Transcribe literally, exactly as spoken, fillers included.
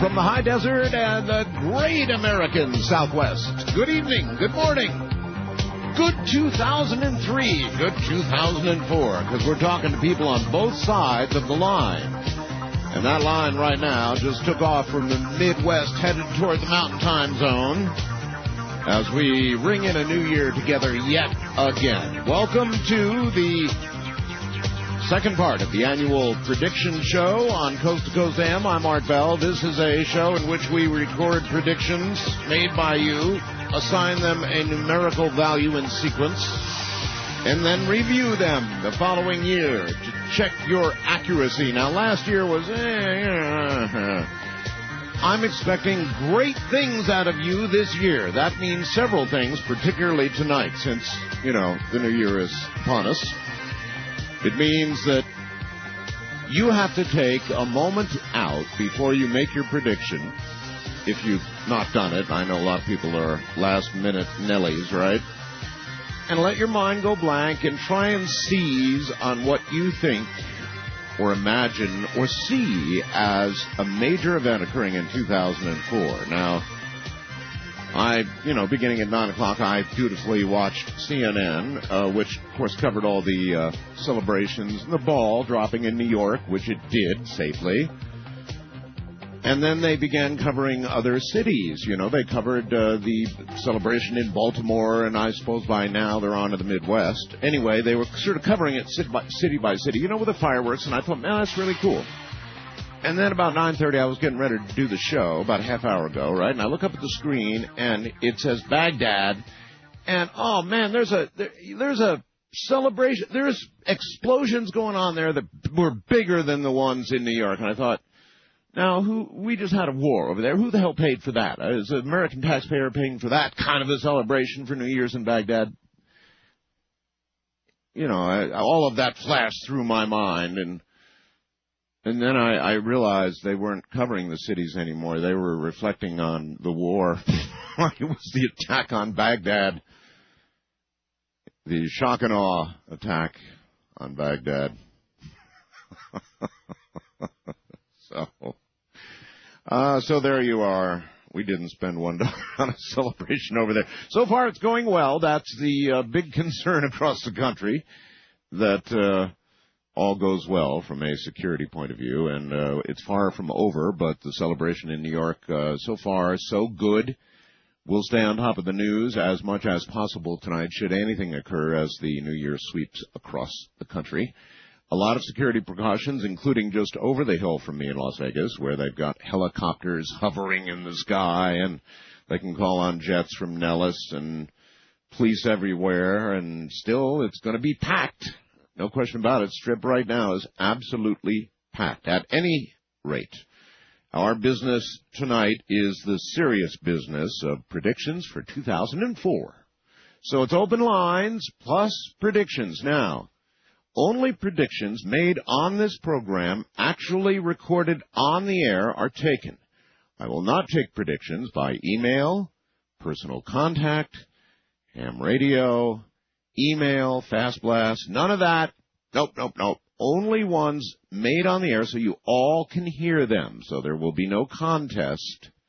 from the high desert and the great American Southwest. Good evening, good morning, good two thousand three, good two thousand four, because we're talking to people on both sides of the line. And that line right now just took off from the Midwest, headed toward the Mountain Time Zone, as we ring in a new year together yet again. Welcome to the second part of the annual prediction show on Coast to Coast A M. I'm Art Bell. This is a show in which we record predictions made by you, assign them a numerical value in sequence, and then review them the following year to check your accuracy. Now, last year was... Eh, eh, I'm expecting great things out of you this year. That means several things, particularly tonight, since, you know, the new year is upon us. It means that you have to take a moment out before you make your prediction. If you've not done it, I know a lot of people are last-minute Nellies, right? And let your mind go blank and try and seize on what you think or imagine or see as a major event occurring in two thousand four. Now, I, you know, beginning at nine o'clock, I dutifully watched C N N, uh, which, of course, covered all the uh, celebrations, the ball dropping in New York, which it did safely. And then they began covering other cities. You know, they covered uh, the celebration in Baltimore, and I suppose by now they're on to the Midwest. Anyway, they were sort of covering it city by city, by city, you know, with the fireworks, and I thought, man, that's really cool. And then about nine thirty, I was getting ready to do the show about a half hour ago, right? And I look up at the screen, and it says Baghdad. And, oh, man, there's a there, there's a celebration. There's explosions going on there that were bigger than the ones in New York. And I thought, now, who we just had a war over there. Who the hell paid for that? Is the American taxpayer paying for that kind of a celebration for New Year's in Baghdad? You know, I, all of that flashed through my mind, and... And then I, I realized they weren't covering the cities anymore. They were reflecting on the war. It was the attack on Baghdad, the shock and awe attack on Baghdad. so, uh, so there you are. We didn't spend one dollar on a celebration over there. So far, it's going well. That's the uh, big concern across the country, that... Uh, all goes well from a security point of view, and uh, it's far from over, but the celebration in New York, uh, so far, so good. We'll stay on top of the news as much as possible tonight, should anything occur as the New Year sweeps across the country. A lot of security precautions, including just over the hill from me in Las Vegas, where they've got helicopters hovering in the sky, and they can call on jets from Nellis, and police everywhere, and still it's going to be packed. No question about it. Strip right now is absolutely packed. At any rate, our business tonight is the serious business of predictions for two thousand four. So it's open lines plus predictions. Now, only predictions made on this program actually recorded on the air are taken. I will not take predictions by email, personal contact, ham radio, email, fast blast, none of that. Nope, nope, nope. Only ones made on the air so you all can hear them. So there will be no contest